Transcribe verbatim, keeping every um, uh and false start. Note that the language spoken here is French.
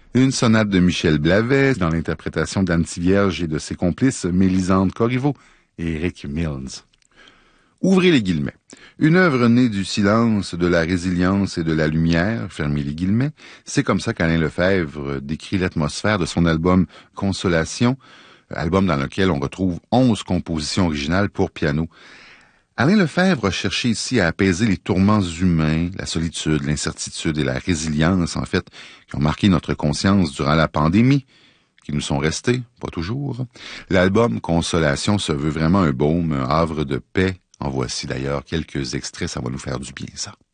Une sonate de Michel Blavet dans l'interprétation d'Anne Tivierge et de ses complices Mélisande Corriveau et Eric Mills. Ouvrez les guillemets. Une œuvre née du silence, de la résilience et de la lumière, fermez les guillemets. C'est comme ça qu'Alain Lefebvre décrit l'atmosphère de son album Consolation, album dans lequel on retrouve onze compositions originales pour piano. Alain Lefebvre a cherché ici à apaiser les tourments humains, la solitude, l'incertitude et la résilience, en fait, qui ont marqué notre conscience durant la pandémie, qui nous sont restés, pas toujours. L'album Consolation se veut vraiment un baume, un havre de paix. En voici d'ailleurs quelques extraits, ça va nous faire du bien, ça.